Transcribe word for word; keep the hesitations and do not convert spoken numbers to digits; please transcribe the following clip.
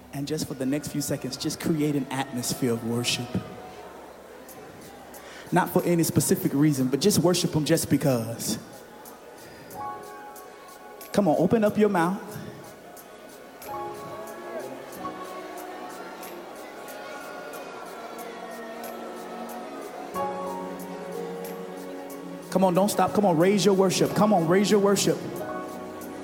And just for the next few seconds, just create an atmosphere of worship. Not for any specific reason, but just worship him just because. Come on, open up your mouth. Come on, don't stop. Come on, raise your worship. Come on, raise your worship.